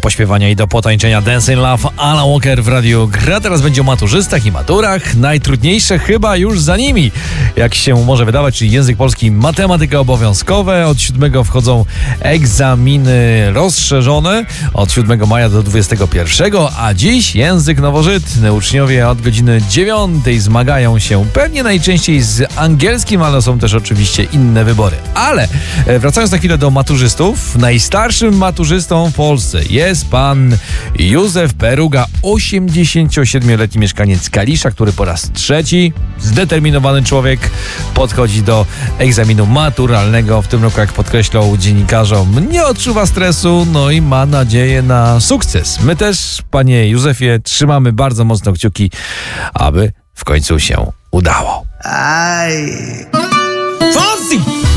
pośpiewania i do potańczenia Dancing Love Alan Walker w radiu gra. Teraz będzie o maturzystach i maturach. Najtrudniejsze chyba już za nimi, jak się może wydawać, czyli język polski, matematyka obowiązkowe. Od 7 wchodzą egzaminy rozszerzone od 7 maja do 21, a dziś język nowożytny. Uczniowie od godziny 9 zmagają się pewnie najczęściej z angielskim, ale są też oczywiście inne wybory. Ale wracając na chwilę do maturzystów, najstarszym maturzystą w Polsce jest pan Józef Peruga, 87-letni mieszkaniec Kalisza, który po raz trzeci, zdeterminowany człowiek, podchodzi do egzaminu maturalnego. W tym roku, jak podkreślał dziennikarzom, nie odczuwa stresu, no i ma nadzieję na sukces. My też, panie Józefie, trzymamy bardzo mocno kciuki, aby w końcu się udało. Ay. Fonsi!